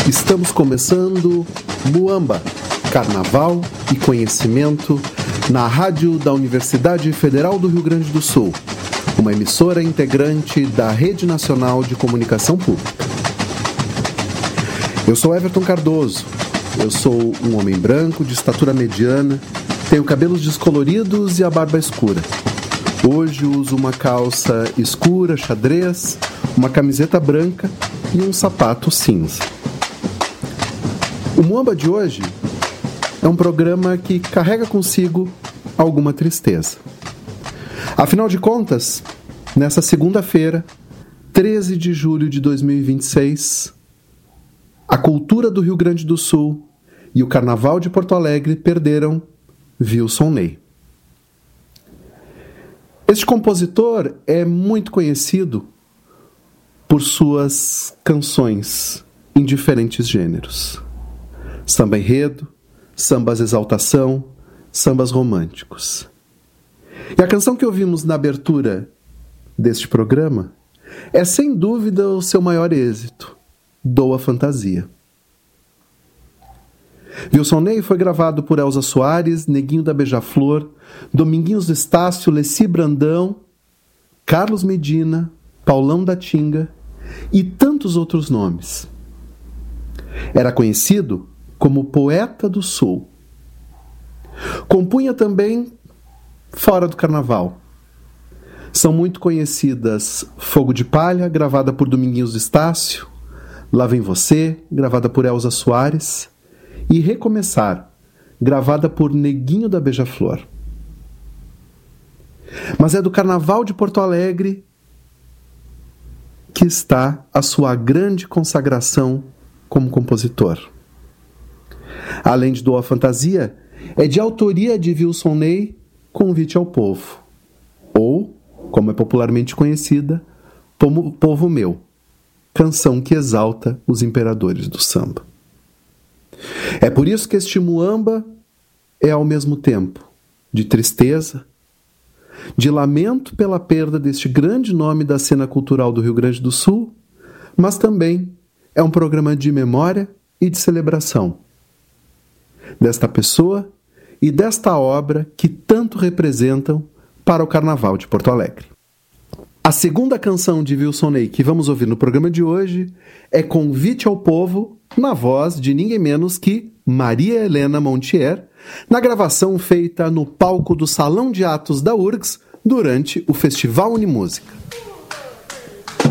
Estamos começando Muamba, Carnaval e Conhecimento, na rádio da Universidade Federal do Rio Grande do Sul, uma emissora integrante da Rede Nacional de Comunicação Pública. Eu sou Everton Cardoso, eu sou um homem branco, de estatura mediana, tenho cabelos descoloridos e a barba escura. Hoje uso uma calça escura, xadrez, uma camiseta branca e um sapato cinza. O Muamba de hoje é um programa que carrega consigo alguma tristeza. Afinal de contas, nessa segunda-feira, 13 de julho de 2026, a cultura do Rio Grande do Sul e o Carnaval de Porto Alegre perderam Wilson Ney. Este compositor é muito conhecido por suas canções em diferentes gêneros. Samba enredo, sambas exaltação, sambas românticos. E a canção que ouvimos na abertura deste programa é sem dúvida o seu maior êxito, Doa Fantasia. Wilson Ney foi gravado por Elza Soares, Neguinho da Beija-Flor, Dominguinhos do Estácio, Leci Brandão, Carlos Medina, Paulão da Tinga e tantos outros nomes. Era conhecido como poeta do Sul. Compunha também fora do Carnaval. São muito conhecidas Fogo de Palha, gravada por Dominguinhos do Estácio, Lá Vem Você, gravada por Elza Soares, e Recomeçar, gravada por Neguinho da Beija-Flor. Mas é do Carnaval de Porto Alegre que está a sua grande consagração como compositor. Além de Doa Fantasia, é de autoria de Wilson Ney, Convite ao Povo, ou, como é popularmente conhecida, Povo Meu, canção que exalta os imperadores do samba. É por isso que este Muamba é ao mesmo tempo de tristeza, de lamento pela perda deste grande nome da cena cultural do Rio Grande do Sul, mas também é um programa de memória e de celebração desta pessoa e desta obra que tanto representam para o Carnaval de Porto Alegre. A segunda canção de Wilson Ney que vamos ouvir no programa de hoje é Convite ao Povo, na voz de ninguém menos que Maria Helena Montier, na gravação feita no palco do Salão de Atos da URGS durante o Festival Unimúsica.